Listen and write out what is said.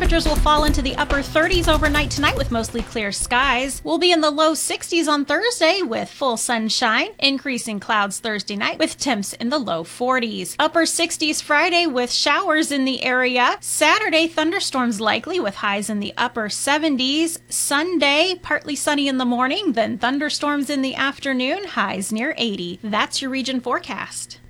Temperatures will fall into the upper 30s overnight tonight with mostly clear skies. We'll be in the low 60s on Thursday with full sunshine. Increasing clouds Thursday night with temps in the low 40s. Upper 60s Friday with showers in the area. Saturday, thunderstorms likely with highs in the upper 70s. Sunday, partly sunny in the morning, then thunderstorms in the afternoon, highs near 80. That's your region forecast.